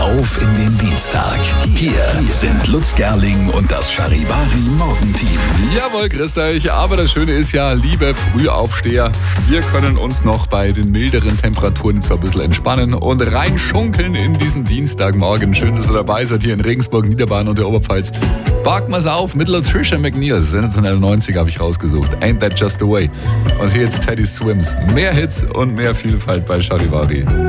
Auf in den Dienstag. Hier sind Lutz Gerling und das Charivari Morgenteam. Jawohl, grüßt euch. Aber das Schöne ist ja, liebe Frühaufsteher, wir können uns noch bei den milderen Temperaturen so ein bisschen entspannen und reinschunkeln in diesen Dienstagmorgen. Schön, dass ihr dabei seid hier in Regensburg, Niederbayern und der Oberpfalz. Packen wir's auf mit Latricia McNeil. Sensationelle 90 habe ich rausgesucht. Ain't That Just the Way. Und hier jetzt Teddy Swims. Mehr Hits und mehr Vielfalt bei Charivari.